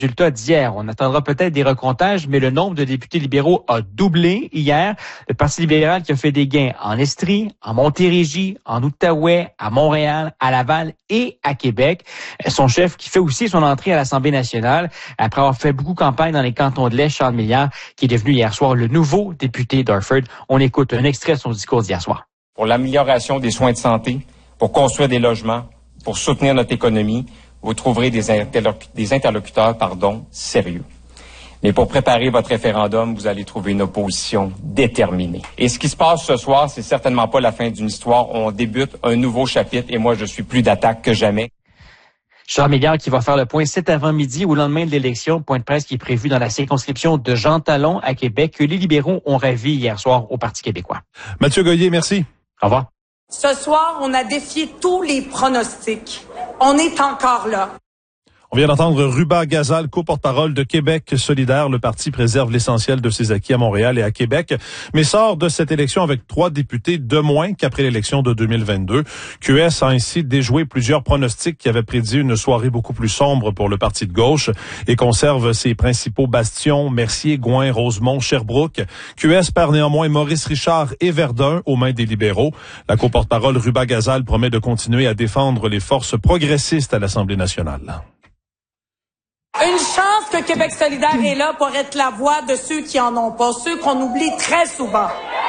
résultats d'hier. On attendra peut-être des recomptages, mais le nombre de députés libéraux a doublé hier. Le Parti libéral qui a fait des gains en Estrie, en Montérégie, en Outaouais, à Montréal, à Laval et à Québec. Son chef qui fait aussi son entrée à l'Assemblée nationale après avoir fait beaucoup campagne dans les cantons de l'Est, Charles Milliard, qui est devenu hier soir le nouveau député d'Harford. On écoute un extrait de son discours d'hier soir. Pour l'amélioration des soins de santé, pour construire des logements, pour soutenir notre économie, vous trouverez des interlocuteurs sérieux. Mais pour préparer votre référendum, vous allez trouver une opposition déterminée. Et ce qui se passe ce soir, c'est certainement pas la fin d'une histoire. On débute un nouveau chapitre et moi, je suis plus d'attaque que jamais. Charles Milliard qui va faire le point cet avant-midi au lendemain de l'élection. Point de presse qui est prévu dans la circonscription de Jean Talon à Québec que les libéraux ont ravi hier soir au Parti québécois. Mathieu Goyer, merci. Au revoir. Ce soir, on a défié tous les pronostics. On est encore là. On vient d'entendre Ruba Gazal, co-porte-parole de Québec solidaire. Le parti préserve l'essentiel de ses acquis à Montréal et à Québec, mais sort de cette élection avec 3 députés de moins qu'après l'élection de 2022. QS a ainsi déjoué plusieurs pronostics qui avaient prédit une soirée beaucoup plus sombre pour le parti de gauche et conserve ses principaux bastions, Mercier, Gouin, Rosemont, Sherbrooke. QS perd néanmoins Maurice Richard et Verdun aux mains des libéraux. La co-porte-parole Ruba Gazal promet de continuer à défendre les forces progressistes à l'Assemblée nationale. Une chance que Québec solidaire est là pour être la voix de ceux qui en ont pas, ceux qu'on oublie très souvent.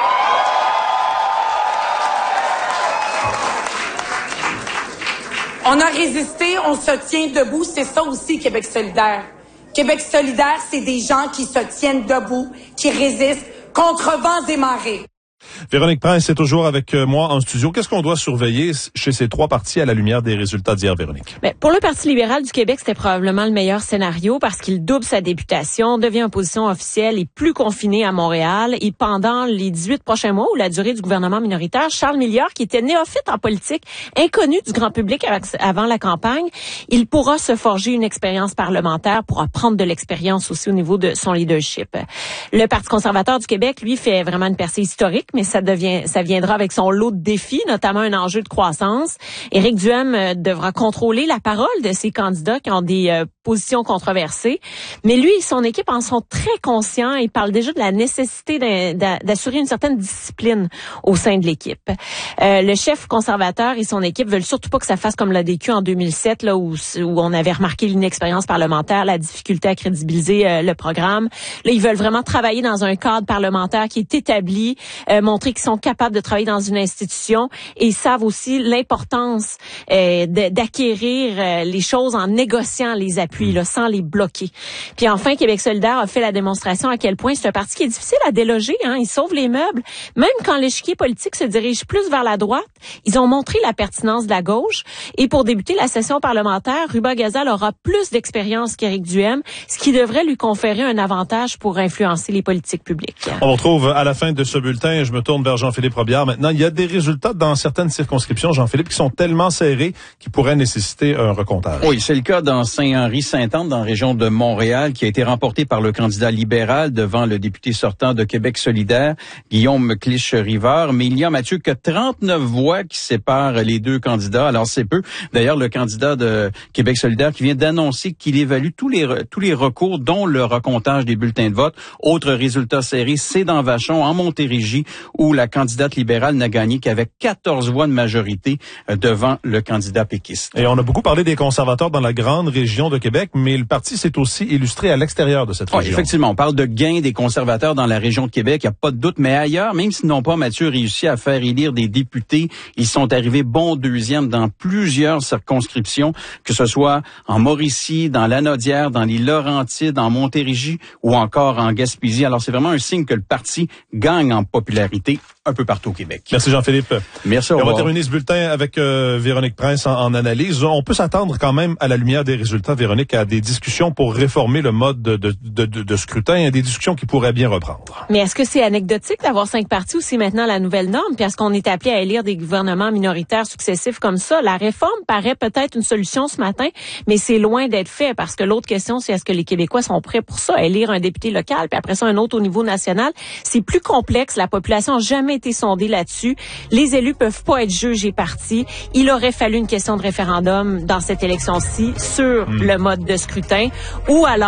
On a résisté, on se tient debout, c'est ça aussi Québec solidaire. Québec solidaire, c'est des gens qui se tiennent debout, qui résistent contre vents et marées. Véronique Prince est toujours avec moi en studio. Qu'est-ce qu'on doit surveiller chez ces 3 partis à la lumière des résultats d'hier, Véronique? Mais pour le Parti libéral du Québec, c'était probablement le meilleur scénario parce qu'il double sa députation, devient en position officielle et plus confiné à Montréal. Et pendant les 18 prochains mois ou la durée du gouvernement minoritaire, Charles Milliard, qui était néophyte en politique, inconnu du grand public avant la campagne, il pourra se forger une expérience parlementaire, pourra prendre de l'expérience aussi au niveau de son leadership. Le Parti conservateur du Québec, lui, fait vraiment une percée historique, mais ça viendra avec son lot de défis, notamment un enjeu de croissance. Éric Duhem devra contrôler la parole de ces candidats qui ont des positions controversées. Mais lui et son équipe en sont très conscients et parlent déjà de la nécessité d'assurer une certaine discipline au sein de l'équipe. Le chef conservateur et son équipe veulent surtout pas que ça fasse comme l'ADQ en 2007, là où on avait remarqué l'inexpérience parlementaire, la difficulté à crédibiliser le programme. Là, ils veulent vraiment travailler dans un cadre parlementaire qui est établi, montrer qu'ils sont capables de travailler dans une institution et ils savent aussi l'importance d'acquérir les choses en négociant les appuis, là, sans les bloquer. Puis enfin, Québec solidaire a fait la démonstration à quel point c'est un parti qui est difficile à déloger. Il sauve les meubles. Même quand l'échiquier politique se dirige plus vers la droite, ils ont montré la pertinence de la gauche. Et pour débuter la session parlementaire, Ruba Gazal aura plus d'expérience qu'Éric Duhem, ce qui devrait lui conférer un avantage pour influencer les politiques publiques. On retrouve à la fin de ce bulletin, je me tourne vers Jean-Philippe Robillard. Maintenant, il y a des résultats dans certaines circonscriptions, Jean-Philippe, qui sont tellement serrés qu'ils pourraient nécessiter un recomptage. Oui, c'est le cas dans Saint-Henri-Sainte-Anne, dans la région de Montréal, qui a été remporté par le candidat libéral devant le député sortant de Québec solidaire, Guillaume Clich-Rivard. Mais il y a, Mathieu, que 39 voix qui séparent les 2 candidats. Alors, c'est peu. D'ailleurs, le candidat de Québec solidaire qui vient d'annoncer qu'il évalue tous les recours, dont le recomptage des bulletins de vote. Autre résultat serré, c'est dans Vachon, en Montérégie, où la candidate libérale n'a gagné qu'avec 14 voix de majorité devant le candidat péquiste. Et on a beaucoup parlé des conservateurs dans la grande région de Québec, mais le parti s'est aussi illustré à l'extérieur de cette région. Effectivement, on parle de gains des conservateurs dans la région de Québec, il n'y a pas de doute, mais ailleurs, même s'ils n'ont pas, Mathieu, réussi à faire élire des députés, ils sont arrivés bon 2e dans plusieurs circonscriptions, que ce soit en Mauricie, dans l'Anaudière, dans les Laurentides, en Montérégie ou encore en Gaspésie. Alors, c'est vraiment un signe que le parti gagne en popularité un peu partout au Québec. Merci Jean-Philippe. Merci, au revoir. On va terminer ce bulletin avec Véronique Prince en analyse. On peut s'attendre quand même, à la lumière des résultats, Véronique, à des discussions pour réformer le mode de scrutin, des discussions qui pourraient bien reprendre. Mais est-ce que c'est anecdotique d'avoir 5 partis ou c'est maintenant la nouvelle norme? Puis est-ce qu'on est appelé à élire des gouvernements minoritaires successifs comme ça? La réforme paraît peut-être une solution ce matin, mais c'est loin d'être fait parce que l'autre question, c'est est-ce que les Québécois sont prêts pour ça, élire un député local, puis après ça un autre au niveau national? C'est plus complexe. La population n'a jamais été sondée là-dessus. Les élus peuvent pas être jugés partis. Il aurait fallu une question de référendum dans cette élection-ci sur le mode de scrutin ou alors